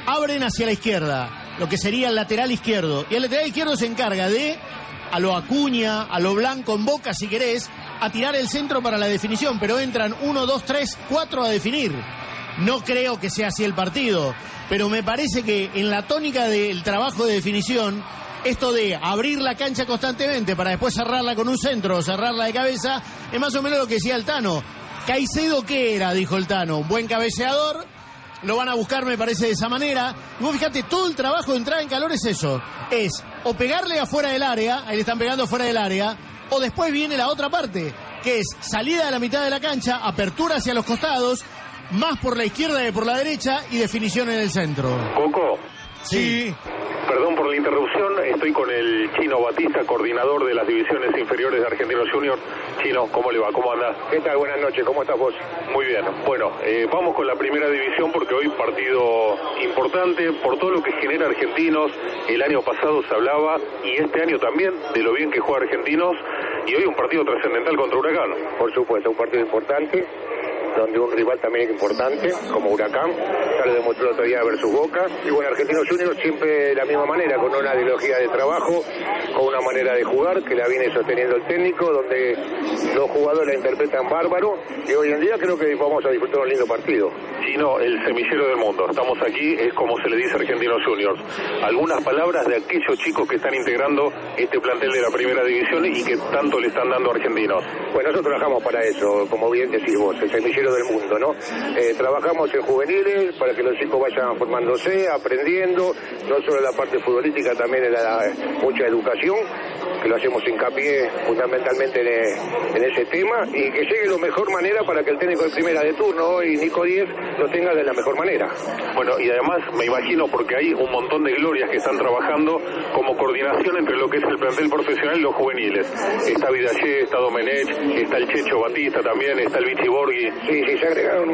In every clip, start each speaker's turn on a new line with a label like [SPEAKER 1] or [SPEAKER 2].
[SPEAKER 1] abren hacia la izquierda, lo que sería el lateral izquierdo. Y el lateral izquierdo se encarga de, a lo Acuña, a lo Blanco en Boca, si querés, a tirar el centro para la definición. Pero entran 1, 2, 3, 4 a definir. No creo que sea así el partido, pero me parece que en la tónica del trabajo de definición, esto de abrir la cancha constantemente para después cerrarla con un centro o cerrarla de cabeza, es más o menos lo que decía el Tano. Caicedo, ¿qué era? Dijo el Tano. Un buen cabeceador, lo van a buscar, me parece, de esa manera. Y vos fíjate, todo el trabajo de entrada en calor es eso. Es o pegarle afuera del área, ahí le están pegando afuera del área, o después viene la otra parte, que es salida de la mitad de la cancha, apertura hacia los costados, más por la izquierda que por la derecha y definición en el centro.
[SPEAKER 2] Coco.
[SPEAKER 1] Sí.
[SPEAKER 2] Perdón por la interrupción, estoy con el Chino Batista, coordinador de las divisiones inferiores de Argentinos Juniors. Chino, ¿cómo le va? ¿Cómo anda?
[SPEAKER 3] ¿Qué tal? Buenas noches, ¿cómo estás vos?
[SPEAKER 2] Muy bien. Bueno, vamos con la primera división porque hoy partido importante por todo lo que genera Argentinos. El año pasado se hablaba, y este año también, de lo bien que juega Argentinos, y hoy un partido trascendental contra Huracán.
[SPEAKER 3] Por supuesto, un partido importante, donde un rival también es importante, como Huracán, ya lo demostró el otro día versus Boca. Y bueno, Argentinos Juniors siempre de la misma manera, con una ideología de trabajo, con una manera de jugar que la viene sosteniendo el técnico, donde los jugadores la interpretan bárbaro, y hoy en día creo que vamos a disfrutar un lindo partido.
[SPEAKER 2] Chino, el semillero del mundo. Estamos aquí, es como se le dice a Argentinos Juniors. Algunas palabras de aquellos chicos que están integrando este plantel de la primera división y que tanto le están dando a Argentinos.
[SPEAKER 3] Bueno, nosotros trabajamos para eso, como bien decís vos, el semillero del mundo, ¿no? Trabajamos en juveniles para que los chicos vayan formándose, aprendiendo, no solo la parte futbolística, también mucha educación, que lo hacemos hincapié fundamentalmente en ese tema, y que llegue de la mejor manera para que el técnico de primera de turno, hoy Nico Díez, lo tenga de la mejor manera.
[SPEAKER 2] Bueno, y además me imagino, porque hay un montón de glorias que están trabajando como coordinación entre lo que es el plantel profesional y los juveniles. Está Vidallé, está Domenech, está el Checho Batista también, está el Vichy Borghi.
[SPEAKER 3] Sí, se agregaron,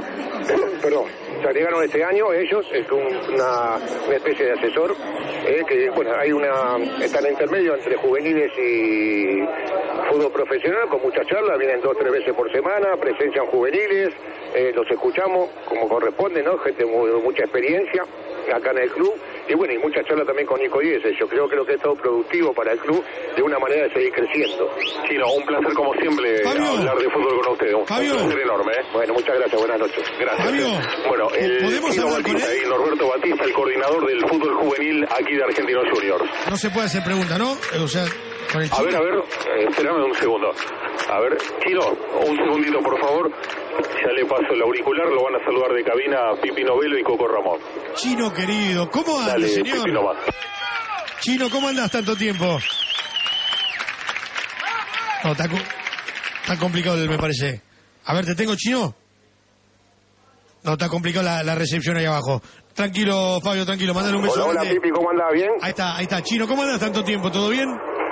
[SPEAKER 3] se agregaron este año ellos, es una especie de asesor, que bueno, está en el intermedio entre juveniles y fútbol profesional, con muchas charlas, vienen 2 o 3 veces por semana, presencian juveniles, los escuchamos como corresponde, ¿no? Gente de mucha experiencia acá en el club, y bueno, y mucha charla también con Nico Díez. Yo creo que es todo productivo para el club, de una manera de seguir creciendo.
[SPEAKER 2] Chino, un placer como siempre hablar de fútbol con usted, un placer enorme.
[SPEAKER 3] Bueno, muchas gracias, buenas noches.
[SPEAKER 2] Gracias.
[SPEAKER 4] Fabio,
[SPEAKER 2] bueno, el Chino Batista y Norberto Batista, el coordinador del fútbol juvenil aquí de Argentinos Juniors.
[SPEAKER 4] no se puede hacer pregunta, ¿no? O sea, con el
[SPEAKER 2] A ver, espérame un segundo. A ver, Chino, un segundito, por favor. Ya le paso el auricular, lo van a saludar de cabina Pipi Novelo y Coco Ramón.
[SPEAKER 4] Chino querido, ¿cómo anda,
[SPEAKER 2] Dale,
[SPEAKER 4] señor?
[SPEAKER 2] Pipi nomás.
[SPEAKER 4] Chino, ¿cómo andas tanto tiempo? No, está complicado, me parece. A ver, ¿te tengo, Chino? No, está complicado la recepción ahí abajo. Tranquilo, Fabio, tranquilo, mándale un beso.
[SPEAKER 3] Hola, Pipi, ¿cómo andás? ¿Bien?
[SPEAKER 4] Ahí está. Chino, ¿cómo andas tanto tiempo? ¿Todo bien?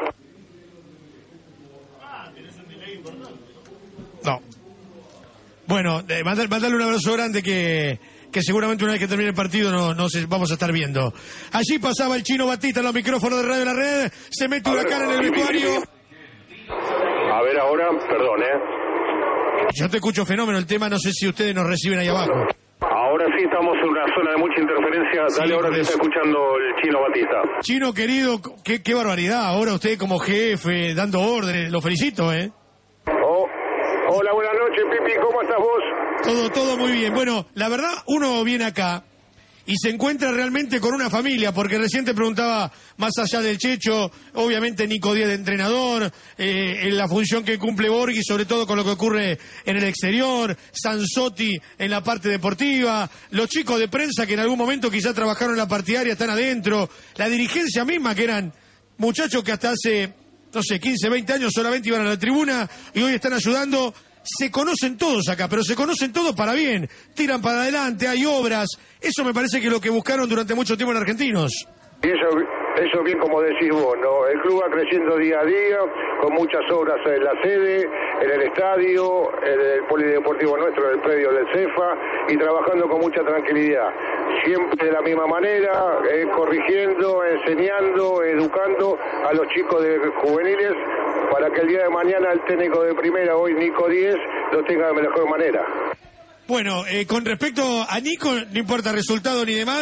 [SPEAKER 4] No. Bueno, mandale un abrazo grande que seguramente una vez que termine el partido vamos a estar viendo. Allí pasaba el Chino Batista en los micrófonos de Radio La Red, se mete Huracán en el vestuario.
[SPEAKER 2] A ver ahora, perdón,
[SPEAKER 4] Yo te escucho fenómeno, el tema no sé si ustedes nos reciben ahí abajo.
[SPEAKER 2] Ahora sí estamos en una zona de mucha interferencia. Dale, ahora te está escuchando el Chino Batista.
[SPEAKER 4] Chino querido, qué barbaridad, ahora usted como jefe, dando órdenes, lo felicito,
[SPEAKER 3] Hola, buenas noches, Pipi, ¿cómo estás vos?
[SPEAKER 4] Todo muy bien. Bueno, la verdad, uno viene acá y se encuentra realmente con una familia, porque recién te preguntaba, más allá del Checho, obviamente Nico Díez de entrenador, en la función que cumple Borghi, sobre todo con lo que ocurre en el exterior, Sanzotti en la parte deportiva, los chicos de prensa que en algún momento quizá trabajaron en la partidaria están adentro, la dirigencia misma que eran muchachos que hasta hace, no sé, 15, 20 años solamente iban a la tribuna y hoy están ayudando. Se conocen todos acá, pero se conocen todos para bien. Tiran para adelante, hay obras. Eso me parece que es lo que buscaron durante mucho tiempo en Argentinos.
[SPEAKER 3] Y eso bien como decís vos, ¿no? El club va creciendo día a día, con muchas obras en la sede, en el estadio, en el polideportivo nuestro, en el predio del CEFA, y trabajando con mucha tranquilidad. Siempre de la misma manera, corrigiendo, enseñando, educando a los chicos de juveniles, para que el día de mañana el técnico de primera, hoy Nico Díez, lo tenga de mejor manera.
[SPEAKER 4] Bueno, con respecto a Nico, no importa resultado ni demás,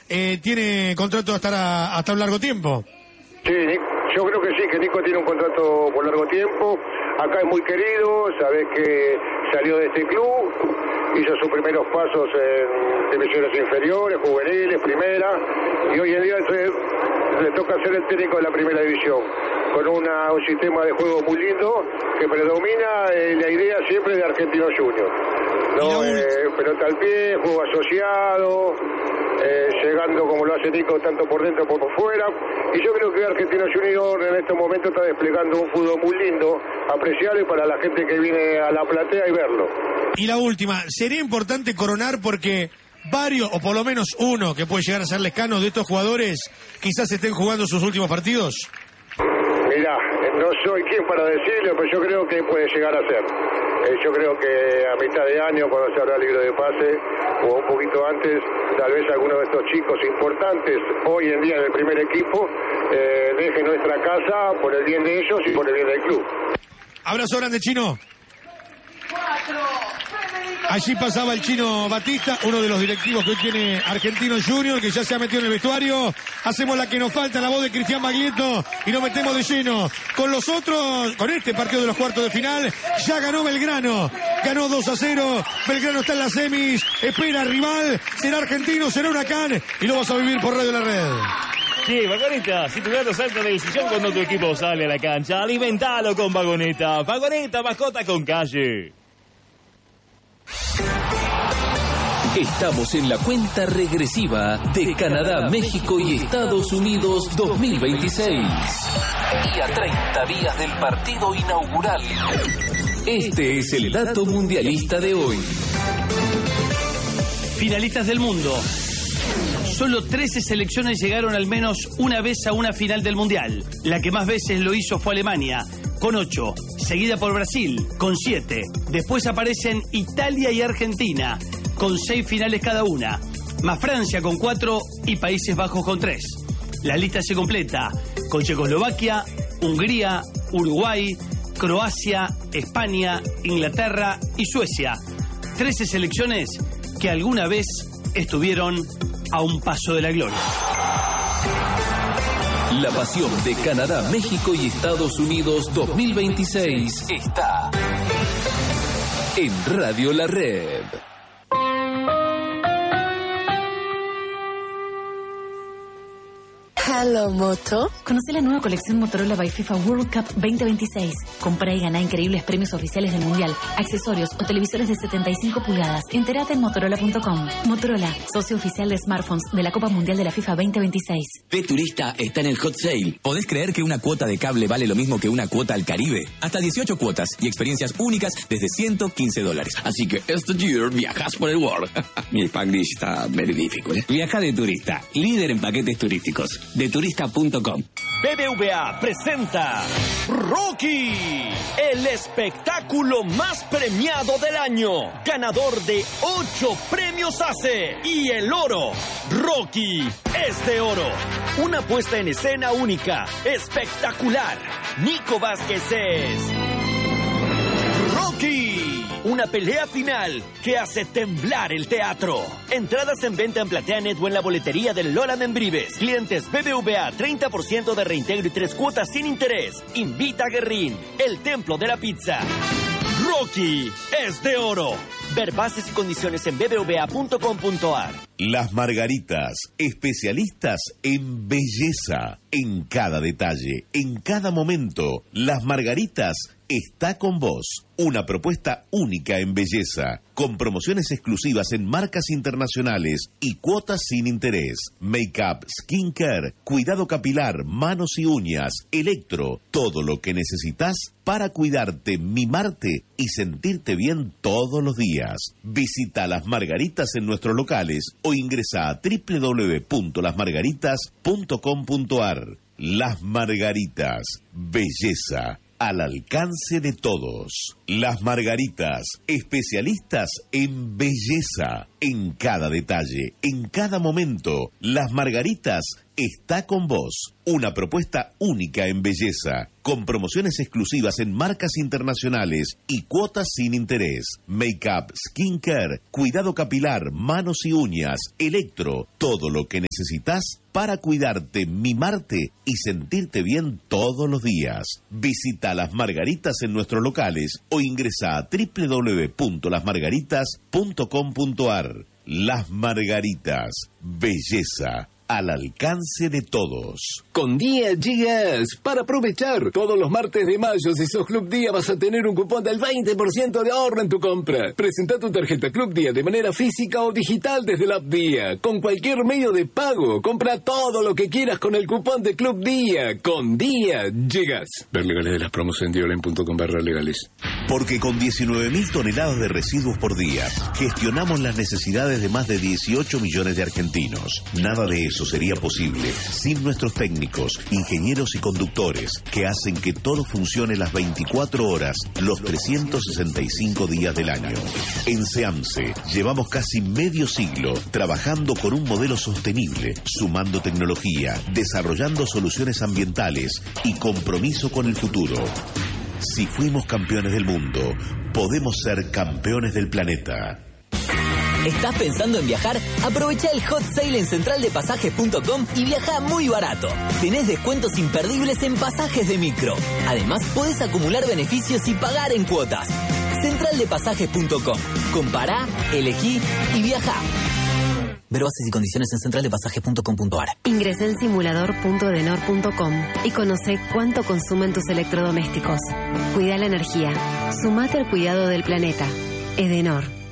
[SPEAKER 4] tiene contrato hasta un largo tiempo.
[SPEAKER 3] Sí, yo creo que sí, que Nico tiene un contrato por largo tiempo. Acá es muy querido, sabés que salió de este club, hizo sus primeros pasos en divisiones inferiores, juveniles, primera, y hoy en día le toca ser el técnico de la primera división, con un sistema de juego muy lindo que predomina la idea siempre de Argentinos Juniors. ¿No? Pelota al pie, juego asociado, llegando como lo hace Nico tanto por dentro como por fuera, y yo creo que Argentinos Juniors en este momento está desplegando un fútbol muy lindo, apreciable para la gente que viene a la platea y verlo.
[SPEAKER 4] Y la última, sería importante coronar porque varios, o por lo menos uno que puede llegar a ser Lescano de estos jugadores, quizás estén jugando sus últimos partidos.
[SPEAKER 3] Mirá, no soy quien para decirlo, pero yo creo que puede llegar a ser. Yo creo que a mitad de año, cuando se abra el libro de pase, o un poquito antes, tal vez alguno de estos chicos importantes, hoy en día en el primer equipo, deje nuestra casa por el bien de ellos y por el bien del club.
[SPEAKER 4] Abrazo grande, Chino. Allí pasaba el Chino Batista, uno de los directivos que hoy tiene Argentinos Juniors, que ya se ha metido en el vestuario. Hacemos la que nos falta, la voz de Cristian Baglietto, y nos metemos de lleno con los otros, con este partido de los cuartos de final. Ya ganó Belgrano, ganó 2-0, Belgrano está en las semis, espera rival, será Argentino, será Huracán, y lo vas a vivir por Radio La Red.
[SPEAKER 5] Sí, Vagoneta, si tu gato salta del sillón cuando tu equipo sale a la cancha, alimentalo con Vagoneta. Vagoneta, mascota con calle.
[SPEAKER 6] Estamos en la cuenta regresiva de Canadá, México y Estados Unidos 2026. Y a 30 días del partido inaugural. Este es el dato mundialista de hoy.
[SPEAKER 7] Finalistas del mundo. Solo 13 selecciones llegaron al menos una vez a una final del Mundial. La que más veces lo hizo fue Alemania, con 8, seguida por Brasil, con 7. Después aparecen Italia y Argentina, con 6 finales cada una, más Francia con 4 y Países Bajos con 3. La lista se completa con Checoslovaquia, Hungría, Uruguay, Croacia, España, Inglaterra y Suecia. 13 selecciones que alguna vez estuvieron a un paso de la gloria.
[SPEAKER 6] La pasión de Canadá, México y Estados Unidos 2026 está en Radio La Red.
[SPEAKER 8] Hello, Moto. Conoce la nueva colección Motorola by FIFA World Cup 2026. Compra y gana increíbles premios oficiales del Mundial, accesorios o televisores de 75 pulgadas. Entérate en Motorola.com. Motorola, socio oficial de smartphones de la Copa Mundial de la FIFA 2026.
[SPEAKER 9] P-Turista está en el hot sale. ¿Podés creer que una cuota de cable vale lo mismo que una cuota al Caribe? Hasta 18 cuotas y experiencias únicas desde $115. Así que este year viajas por el world. Mi Spanglish está very difficult. Viaja de turista, líder en paquetes turísticos. De turista.com.
[SPEAKER 5] BBVA presenta Rocky, el espectáculo más premiado del año, ganador de 8 premios ACE y el oro. Rocky es de oro, una puesta en escena única, espectacular. Nico Vázquez es Rocky, una pelea final que hace temblar el teatro. Entradas en venta en PlateaNet o en la boletería del Lola Membrives. Clientes BBVA, 30% de reintegro y 3 cuotas sin interés. Invita a Guerrín, el templo de la pizza. Rocky es de oro. Ver bases y condiciones en bbva.com.ar.
[SPEAKER 10] Las Margaritas, especialistas en belleza, en cada detalle, en cada momento. Las Margaritas está con vos. Una propuesta única en belleza, con promociones exclusivas en marcas internacionales y cuotas sin interés. Make-up, skincare, cuidado capilar, manos y uñas, electro, todo lo que necesitas para cuidarte, mimarte y sentirte bien todos los días. Visita Las Margaritas en nuestros locales o ingresa a www.lasmargaritas.com.ar. Las Margaritas, belleza al alcance de todos. Las Margaritas, especialistas en belleza, en cada detalle, en cada momento. Las Margaritas está con vos. Una propuesta única en belleza, con promociones exclusivas en marcas internacionales y cuotas sin interés. Make-up, skincare, cuidado capilar, manos y uñas, electro, todo lo que necesitas para cuidarte, mimarte y sentirte bien todos los días. Visita Las Margaritas en nuestros locales o ingresa a www.lasmargaritas.com.ar. Las Margaritas, belleza al alcance de todos.
[SPEAKER 11] Con Día llegas para aprovechar. Todos los martes de mayo, si sos Club Día, vas a tener un cupón del 20% de ahorro en tu compra. Presenta tu tarjeta Club Día de manera física o digital desde la app Día. Con cualquier medio de pago. Compra todo lo que quieras con el cupón de Club Día. Con Día llegas. Ver legales de las promos en diolen.com/legales.
[SPEAKER 10] Porque con 19.000 toneladas de residuos por día, gestionamos las necesidades de más de 18 millones de argentinos. Nada de eso sería posible sin nuestros técnicos, ingenieros y conductores que hacen que todo funcione las 24 horas, los 365 días del año. En SEAMSE llevamos casi medio siglo trabajando con un modelo sostenible, sumando tecnología, desarrollando soluciones ambientales y compromiso con el futuro. Si fuimos campeones del mundo, podemos ser campeones del planeta.
[SPEAKER 12] ¿Estás pensando en viajar? Aprovecha el hot sale en centraldepasajes.com y viaja muy barato. Tenés descuentos imperdibles en pasajes de micro. Además, podés acumular beneficios y pagar en cuotas. Centraldepasajes.com. Compará, elegí y viajá. Ver bases y condiciones en centraldepasajes.com.ar.
[SPEAKER 13] Ingresa en simulador.edenor.com y conoce cuánto consumen tus electrodomésticos. Cuida la energía. Sumate al cuidado del planeta. Edenor.